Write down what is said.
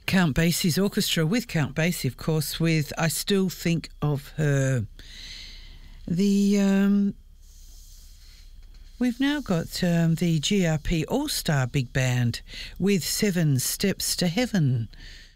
Count Basie's orchestra, with Count Basie, of course, with I Still Think of Her. We've now got the GRP All-Star Big Band with 7 Steps to Heaven.